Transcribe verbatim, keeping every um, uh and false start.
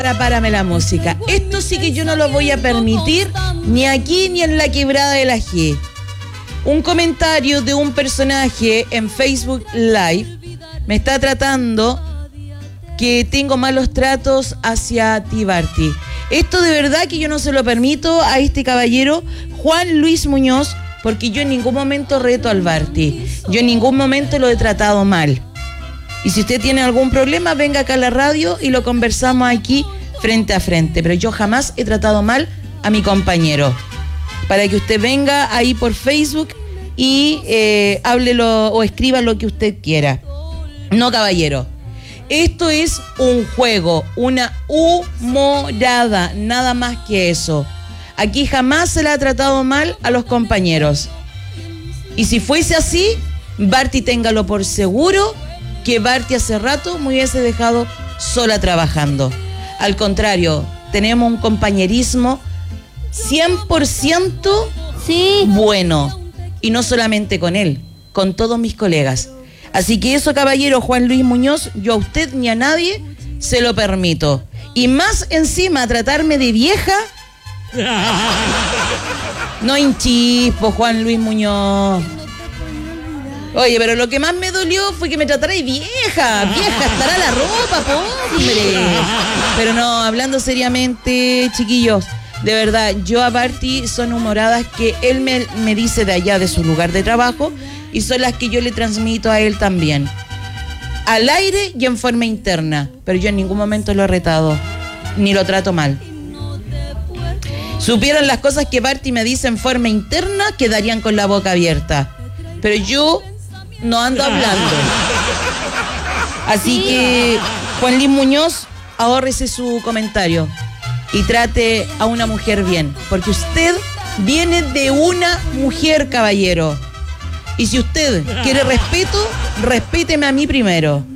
Para, párame la música. Esto sí que yo no lo voy a permitir ni aquí ni en la quebrada de la G. Un comentario de un personaje en Facebook Live me está tratando que tengo malos tratos hacia ti, Barty. Esto de verdad que yo no se lo permito a este caballero, Juan Luis Muñoz, porque yo en ningún momento reto al Barty. Yo en ningún momento lo he tratado mal. Y si usted tiene algún problema, venga acá a la radio y lo conversamos aquí frente a frente. Pero yo jamás he tratado mal a mi compañero. Para que usted venga ahí por Facebook y eh, háblelo o escriba lo que usted quiera. No, caballero. Esto es un juego, una humorada, nada más que eso. Aquí jamás se le ha tratado mal a los compañeros. Y si fuese así, Barty, téngalo por seguro que Barty hace rato me hubiese dejado sola trabajando. Al contrario, tenemos un compañerismo cien por ciento sí. bueno. Y no solamente con él, con todos mis colegas. Así que eso, caballero Juan Luis Muñoz, yo a usted ni a nadie se lo permito. Y más encima, tratarme de vieja. No hinchispo, Juan Luis Muñoz. Oye, pero lo que más me dolió fue que me tratara de vieja. Vieja, estará la ropa, hombre. Pero no, hablando seriamente, chiquillos, de verdad, yo a Barty son humoradas que él me, me dice de allá de su lugar de trabajo y son las que yo le transmito a él también. Al aire y en forma interna. Pero yo en ningún momento lo he retado, ni lo trato mal. Supieran las cosas que Barty me dice en forma interna, quedarían con la boca abierta. Pero yo no ando hablando. Así que, Juan Luis Muñoz, ahórrese su comentario y trate a una mujer bien, porque usted viene de una mujer, caballero. Y si usted quiere respeto, respéteme a mí primero.